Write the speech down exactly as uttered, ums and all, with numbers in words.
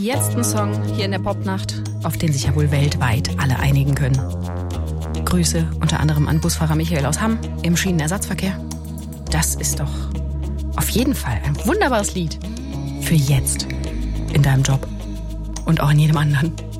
Jetzt ein Song hier in der Popnacht, auf den sich ja wohl weltweit alle einigen können. Grüße unter anderem an Busfahrer Michael aus Hamm im Schienenersatzverkehr. Das ist doch auf jeden Fall ein wunderbares Lied für jetzt in deinem Job und auch in jedem anderen.